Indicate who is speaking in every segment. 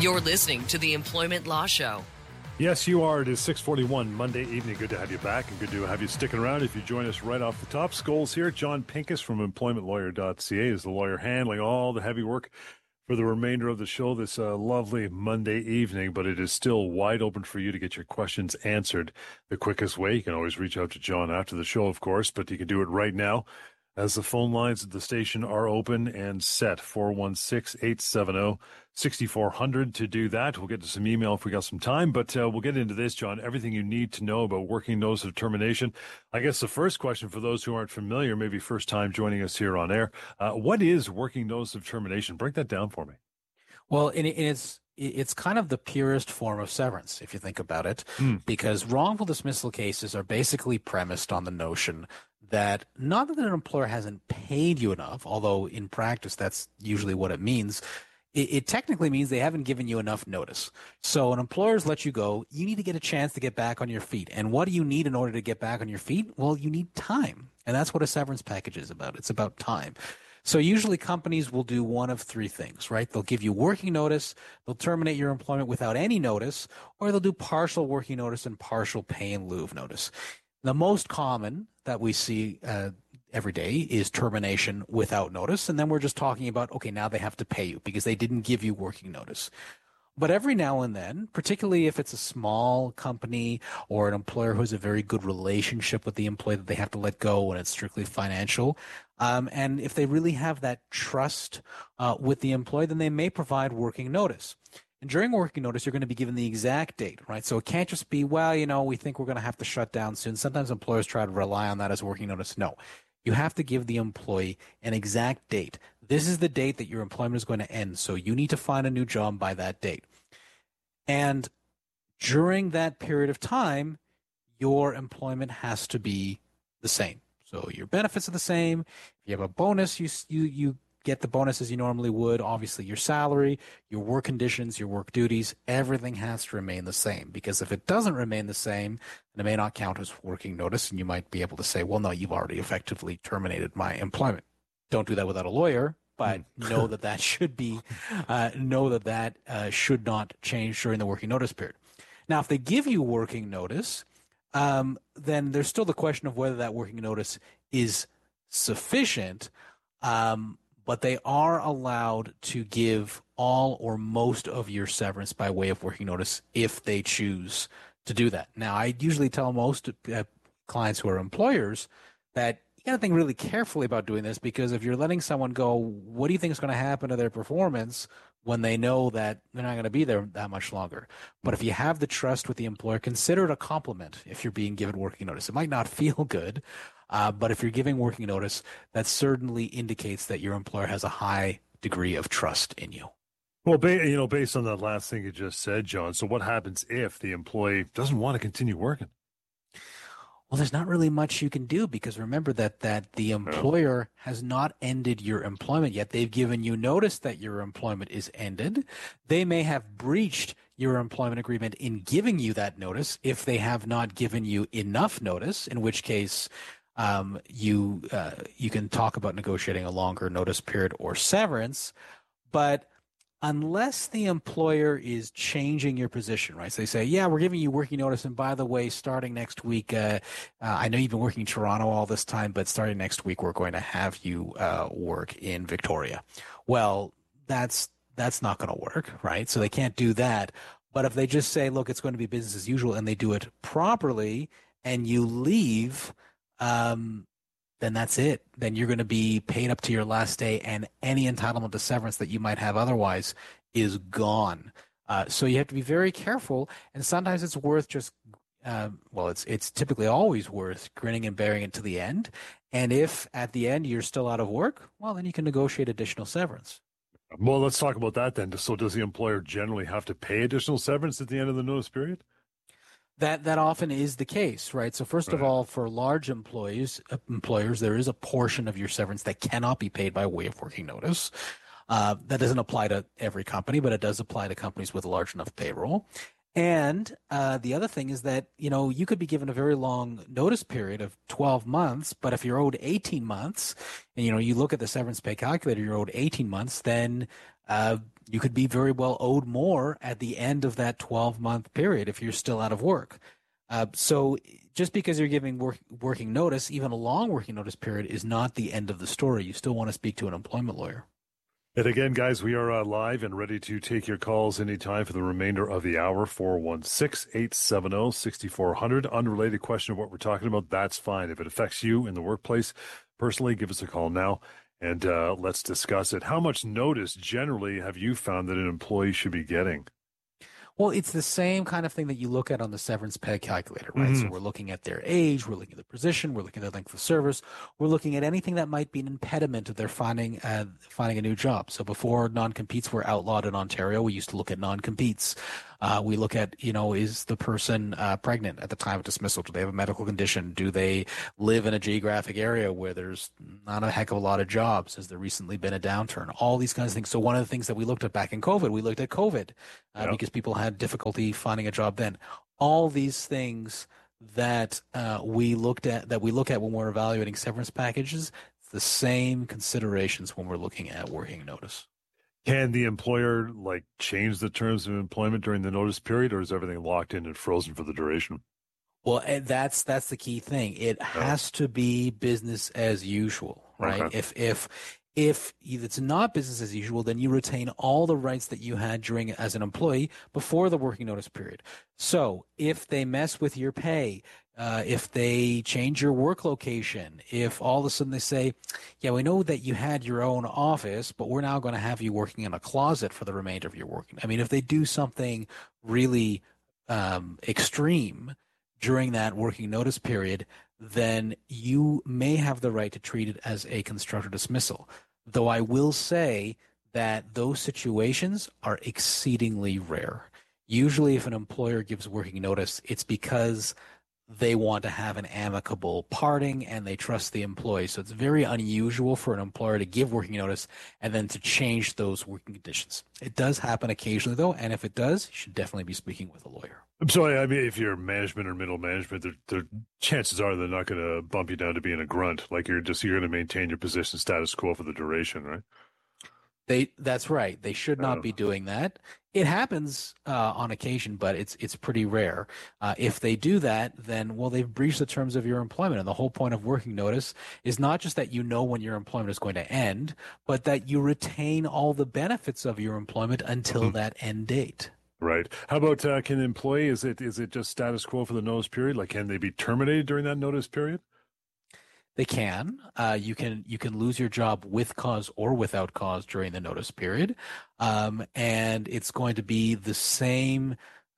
Speaker 1: You're listening to the Employment Law Show.
Speaker 2: Yes, you are. It is 6:41 Monday evening. Good to have you back and good to have you sticking around. If you join us right off the top, Scholes here. John Pincus from employmentlawyer.ca is the lawyer handling all the heavy work for the remainder of the show this lovely Monday evening, but it is still wide open for you to get your questions answered the quickest way. You can always reach out to John after the show, of course, but you can do it right now as the phone lines at the station are open and set. 416-870-6400 to do that. We'll get to some email if we got some time, but we'll get into this, John. Everything you need to know about working notice of termination. I guess the first question for those who aren't familiar, maybe first time joining us here on air, what is working notice of termination? Break that down for me.
Speaker 3: Well, it's kind of the purest form of severance, if you think about it, because wrongful dismissal cases are basically premised on the notion that not that an employer hasn't paid you enough, although in practice that's usually what it means. It technically means they haven't given you enough notice. So an employer's let you go. You need to get a chance to get back on your feet. And what do you need in order to get back on your feet? Well, you need time. And that's what a severance package is about. It's about time. So usually companies will do one of three things, right? They'll give you working notice, they'll terminate your employment without any notice, or they'll do partial working notice and partial pay in lieu of notice. The most common that we see every day is termination without notice. And then we're just talking about, okay, now they have to pay you because they didn't give you working notice. But every now and then, particularly if it's a small company or an employer who has a very good relationship with the employee that they have to let go and it's strictly financial, and if they really have that trust with the employee, then they may provide working notice. And during working notice, you're going to be given the exact date, right? So it can't just be, well, we think we're going to have to shut down soon. Sometimes employers try to rely on that as working notice. No, you have to give the employee an exact date. This is the date that your employment is going to end. So you need to find a new job by that date. And during that period of time, your employment has to be the same. So your benefits are the same. If you have a bonus, you get the bonus as you normally would. Obviously, your salary, your work conditions, your work duties, everything has to remain the same. Because if it doesn't remain the same, then it may not count as working notice, and you might be able to say, well, no, you've already effectively terminated my employment. Don't do that without a lawyer, but know that should be, should not change during the working notice period. Now, if they give you working notice, then there's still the question of whether that working notice is sufficient. But they are allowed to give all or most of your severance by way of working notice if they choose to do that. Now, I usually tell most clients who are employers that you got to think really carefully about doing this, because if you're letting someone go, what do you think is going to happen to their performance when they know that they're not going to be there that much longer? But if you have the trust with the employer, consider it a compliment if you're being given working notice. It might not feel good, but if you're giving working notice, that certainly indicates that your employer has a high degree of trust in you.
Speaker 2: Well, based on that last thing you just said, John, so what happens if the employee doesn't want to continue working?
Speaker 3: Well, there's not really much you can do, because remember that the employer has not ended your employment yet. They've given you notice that your employment is ended. They may have breached your employment agreement in giving you that notice if they have not given you enough notice, in which case you can talk about negotiating a longer notice period or severance. But unless the employer is changing your position, right? So they say, yeah, we're giving you working notice, and by the way, starting next week, I know you've been working in Toronto all this time, but starting next week, we're going to have you work in Victoria. Well, that's not going to work, right? So they can't do that. But if they just say, look, it's going to be business as usual, and they do it properly, and you leave, then that's it. Then you're going to be paid up to your last day, and any entitlement to severance that you might have otherwise is gone. So you have to be very careful, and sometimes it's worth just, it's typically always worth grinning and bearing it to the end. And if at the end you're still out of work, well, then you can negotiate additional severance.
Speaker 2: Well, let's talk about that then. So does the employer generally have to pay additional severance at the end of the notice period?
Speaker 3: That often is the case, right? So first of all, for large employers, there is a portion of your severance that cannot be paid by way of working notice. That doesn't apply to every company, but it does apply to companies with a large enough payroll. And the other thing is that, you could be given a very long notice period of 12 months, but if you're owed 18 months and, you look at the severance pay calculator, you're owed 18 months, then you could be very well owed more at the end of that 12-month period if you're still out of work. So just because you're giving working notice, even a long working notice period, is not the end of the story. You still want to speak to an employment lawyer.
Speaker 2: And again, guys, we are live and ready to take your calls anytime for the remainder of the hour. 416-870-6400. Unrelated question of what we're talking about, that's fine. If it affects you in the workplace personally, give us a call now and let's discuss it. How much notice generally have you found that an employee should be getting?
Speaker 3: Well, it's the same kind of thing that you look at on the severance pay calculator, right? Mm-hmm. So we're looking at their age, we're looking at the position, we're looking at the length of service, we're looking at anything that might be an impediment to their finding a new job. So before non-competes were outlawed in Ontario, we used to look at non-competes. We look at, is the person pregnant at the time of dismissal? Do they have a medical condition? Do they live in a geographic area where there's not a heck of a lot of jobs? Has there recently been a downturn? All these kinds of things. So one of the things that we looked at back in COVID, we looked at COVID because people had difficulty finding a job then. All these things that we look at when we're evaluating severance packages, it's the same considerations when we're looking at working notice.
Speaker 2: Can the employer change the terms of employment during the notice period, or is everything locked in and frozen for the duration?
Speaker 3: Well, that's the key thing. It has to be business as usual, right? Okay. If it's not business as usual, then you retain all the rights that you had as an employee before the working notice period. So if they mess with your pay, if they change your work location, if all of a sudden they say, yeah, we know that you had your own office, but we're now going to have you working in a closet for the remainder of your working. I mean, if they do something really extreme during that working notice period, then you may have the right to treat it as a constructive dismissal. Though I will say that those situations are exceedingly rare. Usually if an employer gives working notice, it's because they want to have an amicable parting and they trust the employee. So it's very unusual for an employer to give working notice and then to change those working conditions. It does happen occasionally, though, and if it does, you should definitely be speaking with a lawyer.
Speaker 2: So, I mean, if you're management or middle management, the chances are they're not going to bump you down to being a grunt. You're going to maintain your position status quo for the duration, right?
Speaker 3: That's right. They should not be doing that. It happens on occasion, but it's pretty rare. If they do that, then, they've breached the terms of your employment. And the whole point of working notice is not just that you know when your employment is going to end, but that you retain all the benefits of your employment until that end date.
Speaker 2: Right. How about can an employee, is it just status quo for the notice period? Can they be terminated during that notice period?
Speaker 3: They can. You can lose your job with cause or without cause during the notice period, and it's going to be the same.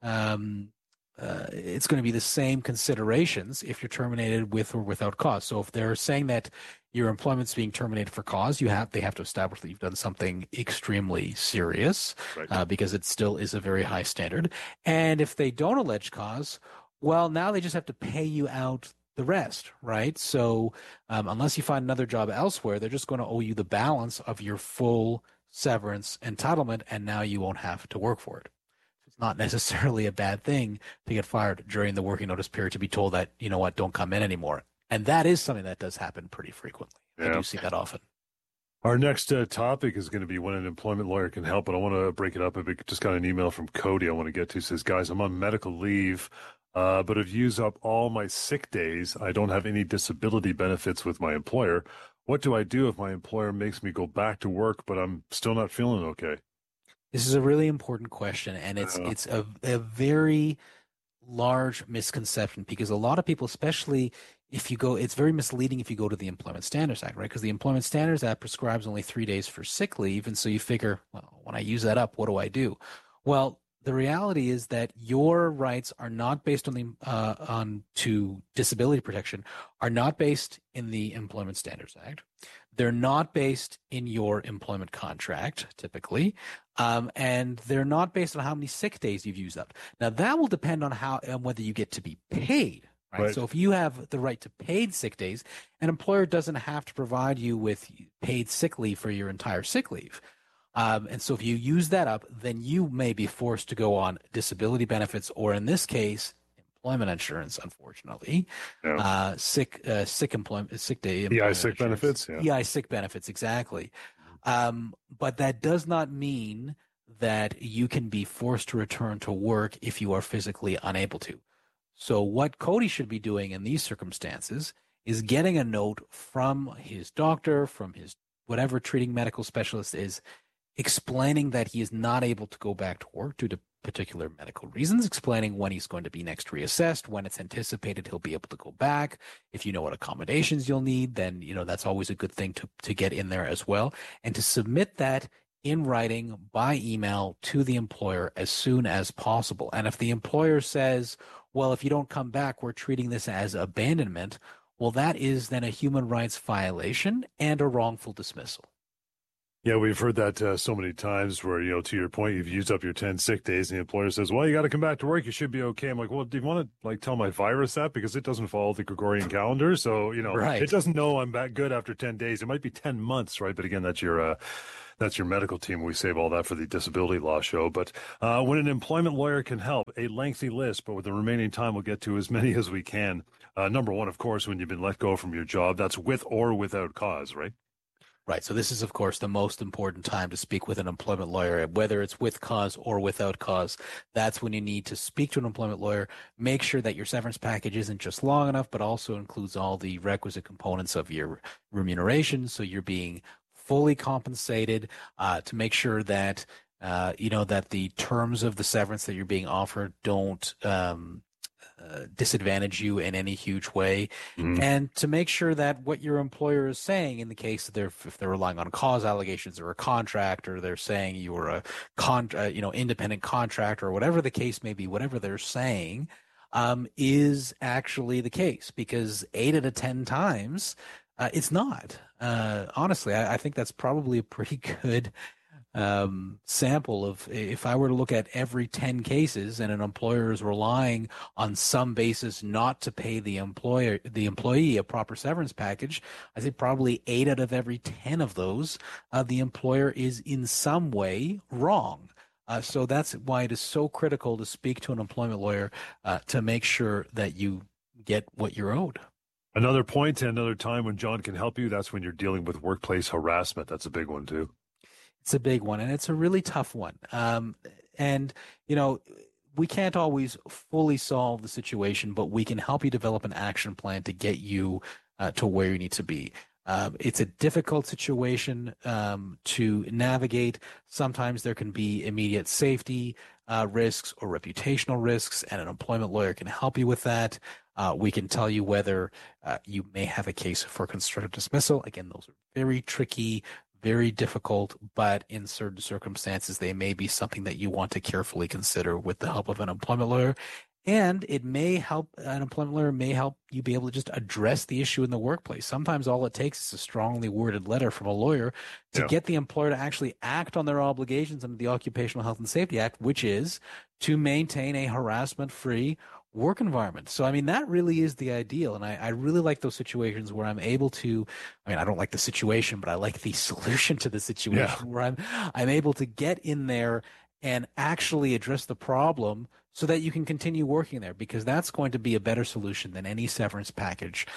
Speaker 3: It's going to be the same considerations if you're terminated with or without cause. So if they're saying that your employment's being terminated for cause, they have to establish that you've done something extremely serious, right. Because it still is a very high standard. And if they don't allege cause, now they just have to pay you out the rest, right? So unless you find another job elsewhere, they're just going to owe you the balance of your full severance entitlement, and now you won't have to work for it. It's not necessarily a bad thing to get fired during the working notice period, to be told that, don't come in anymore. And that is something that does happen pretty frequently. Yeah. I do see that often.
Speaker 2: Our next topic is going to be when an employment lawyer can help, but I want to break it up a bit. Just got an email from Cody I want to get to. It says, guys, I'm on medical leave, but have used up all my sick days. I don't have any disability benefits with my employer. What do I do if my employer makes me go back to work, but I'm still not feeling okay?
Speaker 3: This is a really important question, and it's a very large misconception, because a lot of people, especially if you go, it's very misleading if you go to the Employment Standards Act, right? Because the Employment Standards Act prescribes only 3 days for sick leave, and so you figure, when I use that up, what do I do? Well, the reality is that your rights are not based on to disability protection, are not based in the Employment Standards Act. They're not based in your employment contract, typically, and they're not based on how many sick days you've used up. Now, that will depend on whether you get to be paid. Right. So if you have the right to paid sick days, an employer doesn't have to provide you with paid sick leave for your entire sick leave. And so if you use that up, then you may be forced to go on disability benefits, or in this case, employment insurance, unfortunately. Yeah. Sick day.
Speaker 2: EI sick benefits. Yeah.
Speaker 3: EI sick benefits, exactly. But that does not mean that you can be forced to return to work if you are physically unable to. So what Cody should be doing in these circumstances is getting a note from his doctor, from his whatever treating medical specialist is, explaining that he is not able to go back to work due to particular medical reasons, explaining when he's going to be next reassessed, when it's anticipated he'll be able to go back. If you know what accommodations you'll need, then that's always a good thing to get in there as well, and to submit that in writing by email to the employer as soon as possible. And if the employer says, well, if you don't come back, we're treating this as abandonment, well, that is then a human rights violation and a wrongful dismissal.
Speaker 2: Yeah, we've heard that so many times where, to your point, you've used up your 10 sick days and the employer says, well, you got to come back to work. You should be okay. I'm like, well, do you want to tell my virus that? Because it doesn't follow the Gregorian calendar. So,
Speaker 3: right.
Speaker 2: It doesn't know I'm back good after 10 days. It might be 10 months, right? But again, that's your medical team. We save all that for the disability law show. But when an employment lawyer can help, a lengthy list, but with the remaining time, we'll get to as many as we can. Number one, of course, when you've been let go from your job, that's with or without cause, right?
Speaker 3: Right. So this is, of course, the most important time to speak with an employment lawyer, whether it's with cause or without cause. That's when you need to speak to an employment lawyer. Make sure that your severance package isn't just long enough, but also includes all the requisite components of your remuneration. So you're being fully compensated, to make sure that, that the terms of the severance that you're being offered don't disadvantage you in any huge way, and to make sure that what your employer is saying, in the case that if they're relying on cause allegations or a contract, or they're saying you were a independent contractor, or whatever the case may be, whatever they're saying is actually the case, because 8 out of 10 times it's not. Honestly, I think that's probably a pretty good sample of, if I were to look at every 10 cases and an employer is relying on some basis not to pay the employee a proper severance package, I say probably 8 out of every 10 of those, the employer is in some way wrong. So that's why it is so critical to speak to an employment lawyer to make sure that you get what you're owed.
Speaker 2: Another point and another time when John can help you, that's when you're dealing with workplace harassment. That's a big one too.
Speaker 3: It's a big one, and it's a really tough one. We can't always fully solve the situation, but we can help you develop an action plan to get you to where you need to be. It's a difficult situation to navigate. Sometimes there can be immediate safety risks or reputational risks, and an employment lawyer can help you with that. We can tell you whether you may have a case for constructive dismissal. Again, those are very tricky, very difficult, but in certain circumstances, they may be something that you want to carefully consider with the help of an employment lawyer. And it may help, an employment lawyer may help you be able to just address the issue in the workplace. Sometimes all it takes is a strongly worded letter from a lawyer to get the employer to actually act on their obligations under the Occupational Health and Safety Act, which is to maintain a harassment-free work environment. So, I mean, that really is the ideal. And I really like those situations where I'm able to, I don't like the situation, but I like the solution to the situation where I'm able to get in there and actually address the problem so that you can continue working there, because that's going to be a better solution than any severance package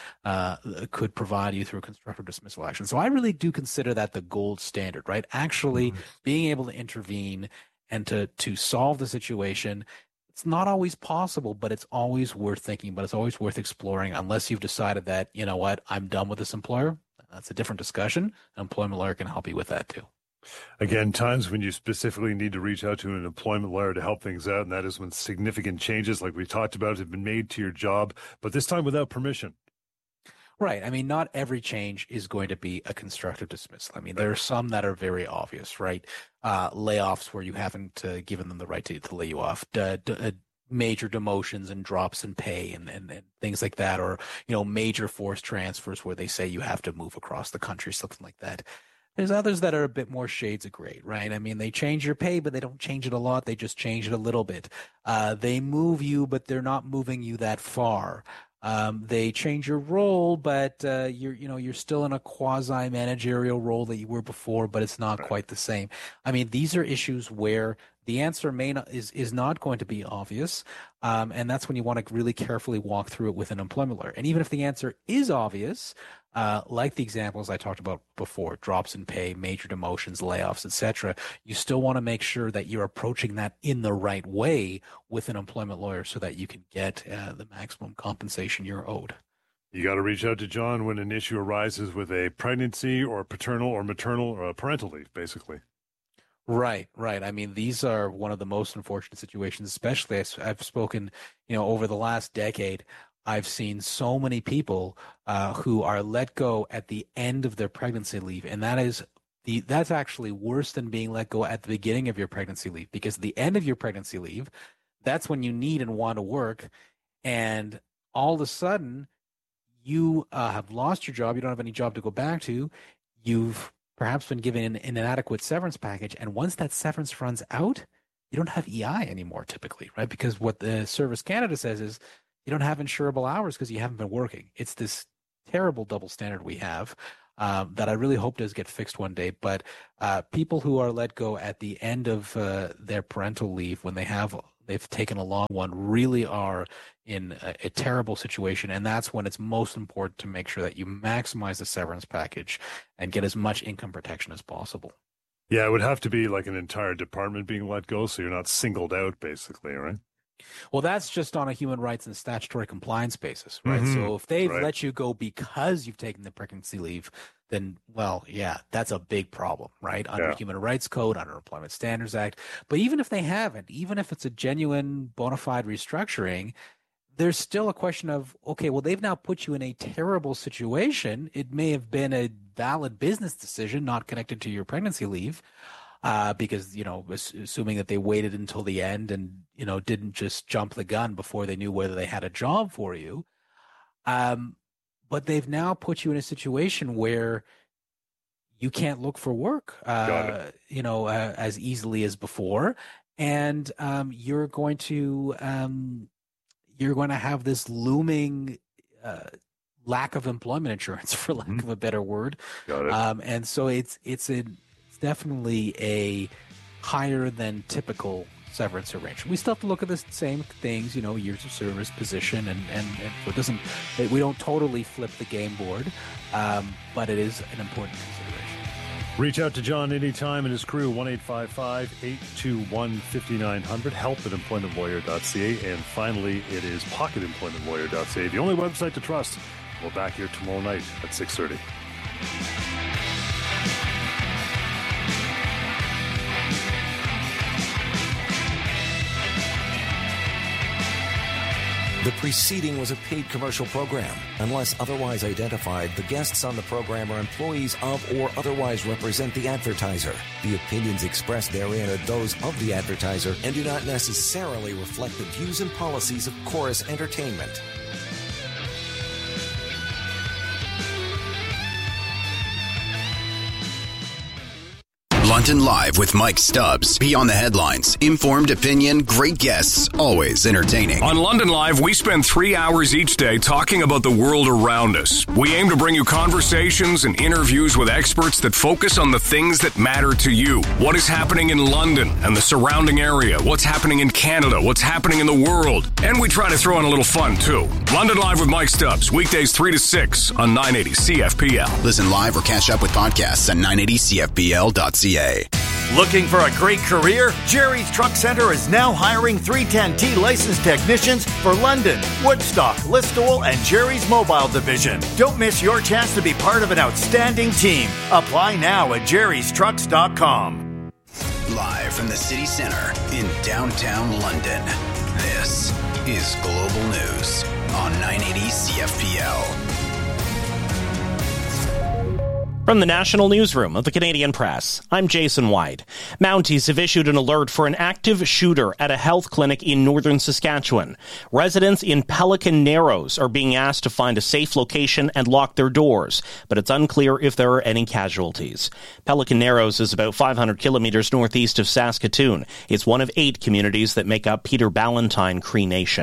Speaker 3: could provide you through a constructive dismissal action. So I really do consider that the gold standard, right? Actually being able to intervene and to solve the situation. It's not always possible, but it's always worth thinking, but it's always worth exploring, unless you've decided that, you know what, I'm done with this employer. That's a different discussion. An employment lawyer can help you with that too.
Speaker 2: Again, times when you specifically need to reach out to an employment lawyer to help things out, and that is when significant changes, like we talked about, have been made to your job, but this time without permission.
Speaker 3: Right. I mean, not every change is going to be a constructive dismissal. I mean, there are some that are very obvious, right? Layoffs where you haven't given them the right to lay you off, major demotions and drops in pay and things like that, or, major forced transfers where they say you have to move across the country, something like that. There's others that are a bit more shades of gray, right? I mean, they change your pay, but they don't change it a lot. They just change it a little bit. They move you, but they're not moving you that far. They change your role, but you're still in a quasi-managerial role that you were before, but it's not quite the same. I mean, these are issues where the answer is not going to be obvious. And that's when you want to really carefully walk through it with an employment lawyer. And even if the answer is obvious, like the examples I talked about before, drops in pay, major demotions, layoffs, etc., you still want to make sure that you're approaching that in the right way with an employment lawyer so that you can get the maximum compensation you're owed.
Speaker 2: You got to reach out to John when an issue arises with a pregnancy or paternal or maternal or parental leave, basically.
Speaker 3: Right. I mean, these are one of the most unfortunate situations, especially as I've spoken, over the last decade. I've seen so many people who are let go at the end of their pregnancy leave, and that's actually worse than being let go at the beginning of your pregnancy leave, because the end of your pregnancy leave, that's when you need and want to work, and all of a sudden you have lost your job. You don't have any job to go back to. You've perhaps been given an inadequate severance package, and once that severance runs out, you don't have EI anymore typically, right? Because what the Service Canada says is you don't have insurable hours because you haven't been working. It's this terrible double standard we have that I really hope does get fixed one day. But people who are let go at the end of their parental leave, when they've taken a long one, really are in a terrible situation. And that's when it's most important to make sure that you maximize the severance package and get as much income protection as possible.
Speaker 2: Yeah, it would have to be like an entire department being let go, so you're not singled out, basically, right?
Speaker 3: Well, that's just on a human rights and statutory compliance basis, right? Mm-hmm. So if they've let you go because you've taken the pregnancy leave, then, well, yeah, that's a big problem, right? Under Human Rights Code, under Employment Standards Act. But even if they haven't, even if it's a genuine bona fide restructuring, there's still a question of, okay, well, they've now put you in a terrible situation. It may have been a valid business decision not connected to your pregnancy leave, because, assuming that they waited until the end and, didn't just jump the gun before they knew whether they had a job for you. But they've now put you in a situation where you can't look for work, as easily as before. And you're going to have this looming lack of employment insurance, for lack of a better word.
Speaker 2: Got it.
Speaker 3: And so it's definitely a higher than typical severance arrangement. We still have to look at the same things, years of service, position, and so we don't totally flip the game board, but it is an important consideration.
Speaker 2: Reach out to John anytime and his crew, 1-855-821-5900, help@employmentlawyer.ca, and finally, it is pocketemploymentlawyer.ca, the only website to trust. We're back here tomorrow night at 6:30.
Speaker 4: The preceding was a paid commercial program. Unless otherwise identified, the guests on the program are employees of or otherwise represent the advertiser. The opinions expressed therein are those of the advertiser and do not necessarily reflect the views and policies of Chorus Entertainment.
Speaker 5: London Live with Mike Stubbs. Be on the headlines. Informed opinion, great guests, always entertaining.
Speaker 6: On London Live, we spend 3 hours each day talking about the world around us. We aim to bring you conversations and interviews with experts that focus on the things that matter to you. What is happening in London and the surrounding area? What's happening in Canada? What's happening in the world? And we try to throw in a little fun, too. London Live with Mike Stubbs, weekdays 3 to 6 on 980 CFPL.
Speaker 5: Listen live or catch up with podcasts at 980CFPL.ca.
Speaker 7: Looking for a great career? Jerry's Truck Center is now hiring 310T licensed technicians for London, Woodstock, Listowel, and Jerry's Mobile Division. Don't miss your chance to be part of an outstanding team. Apply now at jerrystrucks.com.
Speaker 5: Live from the city center in downtown London, this is Global News on 980 CFPL.
Speaker 8: From the National Newsroom of the Canadian Press, I'm Jason White. Mounties have issued an alert for an active shooter at a health clinic in northern Saskatchewan. Residents in Pelican Narrows are being asked to find a safe location and lock their doors, but it's unclear if there are any casualties. Pelican Narrows is about 500 kilometers northeast of Saskatoon. It's one of 8 communities that make up Peter Ballantine Cree Nation.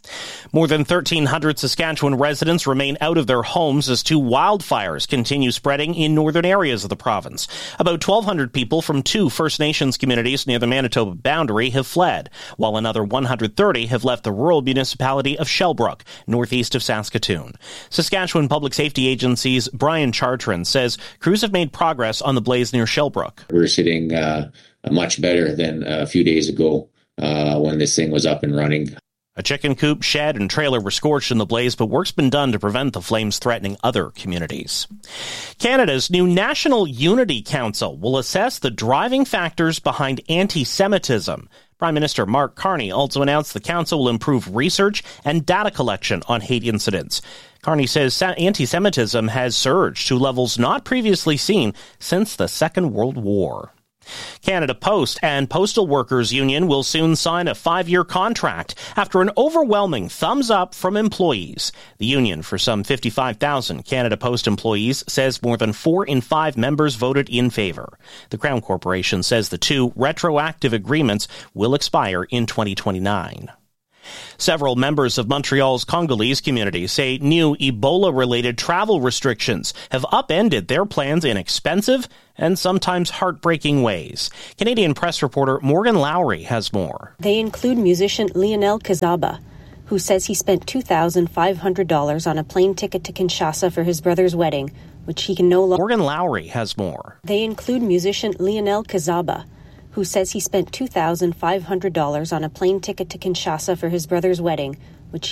Speaker 8: More than 1,300 Saskatchewan residents remain out of their homes as 2 wildfires continue spreading in northern areas of the province. About 1,200 people from 2 First Nations communities near the Manitoba boundary have fled, while another 130 have left the rural municipality of Shellbrook, northeast of Saskatoon. Saskatchewan Public Safety Agency's Brian Chartrand says crews have made progress on the blaze near Shellbrook.
Speaker 9: We're sitting much better than a few days ago when this thing was up and running.
Speaker 8: A chicken coop, shed, and trailer were scorched in the blaze, but work's been done to prevent the flames threatening other communities. Canada's new National Unity Council will assess the driving factors behind anti-Semitism. Prime Minister Mark Carney also announced the council will improve research and data collection on hate incidents. Carney says anti-Semitism has surged to levels not previously seen since the Second World War. Canada Post and Postal Workers Union will soon sign a 5-year contract after an overwhelming thumbs up from employees. The union, for some 55,000 Canada Post employees, says more than 4 in 5 members voted in favour. The Crown Corporation says the 2 retroactive agreements will expire in 2029. Several members of Montreal's Congolese community say new Ebola-related travel restrictions have upended their plans in expensive and sometimes heartbreaking ways. Canadian press reporter Morgan Lowry has more.
Speaker 10: They include musician Lionel Kazaba, who says he spent $2,500 on a plane ticket to Kinshasa for his brother's wedding, which he can no longer...
Speaker 8: Morgan Lowry has more.
Speaker 10: They include musician Lionel Kazaba, who says he spent $2,500 on a plane ticket to Kinshasa for his brother's wedding,